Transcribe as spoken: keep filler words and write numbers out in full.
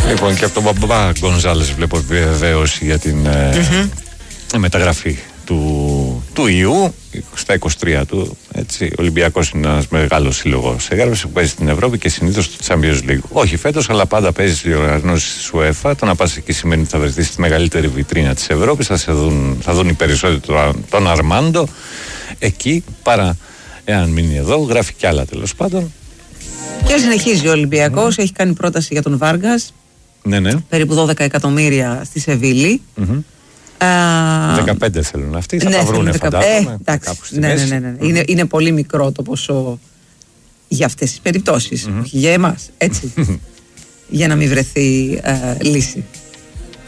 Λοιπόν, και από τον Μπαμπά Γκονζάλες βλέπω επιβεβαίωση για την mm-hmm. ε, μεταγραφή του, του ιού στα είκοσι τρία του. Έτσι, ο Ολυμπιακός είναι ένας μεγάλος σύλλογος. Εγγράφησε που παίζει στην Ευρώπη και συνήθως το Champions League. Όχι φέτος, αλλά πάντα παίζει στις διοργανώσεις της UEFA. Το να πας εκεί σημαίνει ότι θα βρεθεί στη μεγαλύτερη βιτρίνα της Ευρώπης. Θα, σε δουν, θα δουν οι περισσότεροι τον, τον Αρμάντο εκεί παρά εάν μείνει εδώ. Γράφει κι άλλα τέλος πάντων. Και συνεχίζει ο Ολυμπιακός. Mm. Έχει κάνει πρόταση για τον Βάργκας. Ναι, ναι. Περίπου δώδεκα εκατομμύρια στη Σεβίλη. Mm-hmm. Uh, δεκαπέντε θέλουν αυτοί, θα ναι, τα βρούνε φαντάζομαι. Ε, εντάξει, ναι, ναι, ναι, ναι. Mm-hmm. Είναι, είναι πολύ μικρό το ποσό για αυτές τις περιπτώσεις, mm-hmm. όχι για εμάς, έτσι, για να μην βρεθεί uh, λύση.